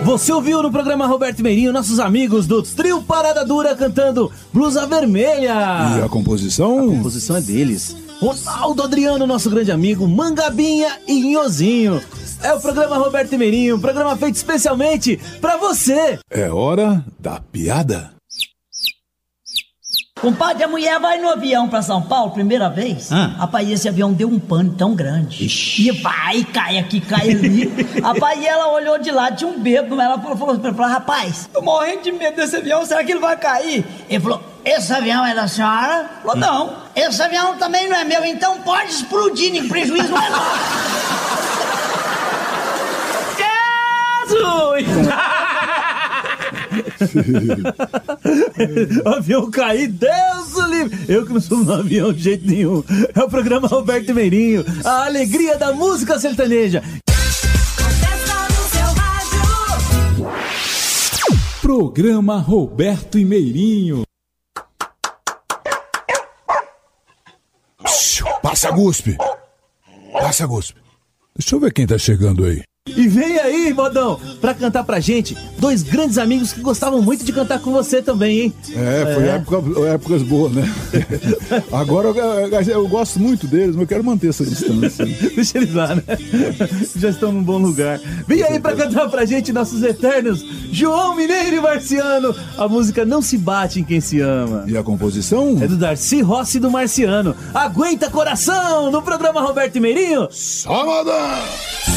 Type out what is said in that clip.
Você ouviu no programa Roberto Meirinho nossos amigos do Trio Parada Dura cantando Blusa Vermelha. E a composição? A composição é deles. Ronaldo Adriano, nosso grande amigo, Mangabinha e Nhozinho. É o programa Roberto Meirinho, um programa feito especialmente pra você. É hora da piada. Compadre, a mulher vai no avião pra São Paulo, primeira vez. Rapaz, esse avião deu um pano tão grande. Ixi. E vai, cai aqui, cai ali. Rapaz, e ela olhou de lado, tinha um bêbado. Ela falou, rapaz, tô morrendo de medo desse avião, será que ele vai cair? Ele falou, esse avião é da senhora? Falou, não. Esse avião também não é meu, então pode explodir, nem prejuízo não é nosso. Jesus! O avião cair, Deus o livre. Eu que não sou no avião de jeito nenhum. É o programa Roberto Meirinho, a alegria da música sertaneja. Programa Roberto e Meirinho. Passa, Guspe. Passa, Guspe. Deixa eu ver quem tá chegando aí. E vem aí, modão, pra cantar pra gente dois grandes amigos que gostavam muito de cantar com você também, hein? Foi épocas boas, né? Agora eu gosto muito deles, mas eu quero manter essa distância. Deixa eles lá, né? Já estão num bom lugar. Vem aí pra cantar pra gente nossos eternos João Mineiro e Marciano. A música Não Se Bate em Quem Se Ama. E a composição? É do Darcy Rossi e do Marciano. Aguenta coração no programa Roberto Meirinho. Só modão!